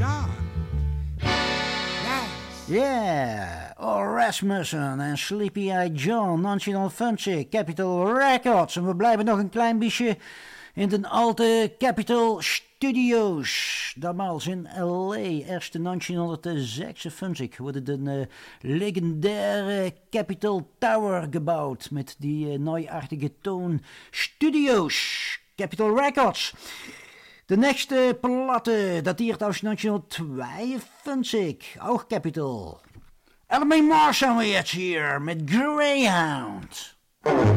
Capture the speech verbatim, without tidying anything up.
John. Nice. Yeah, Rasmussen en Sleepy Eye John, negentien Capitol Records. En we blijven nog een klein beetje in de alte Capitol Studios. Damals in L A. Eerst in negentienhonderdzesenvijftig wordt de uh, legendaire Capitol Tower gebouwd. Met die uh, neuartige toon Studios. Capitol Records. De nächste Platte datiert aus negentienhonderdtweeënvijftig. Auch Capitol. L M A Marsh haben wir jetzt hier mit Greyhound.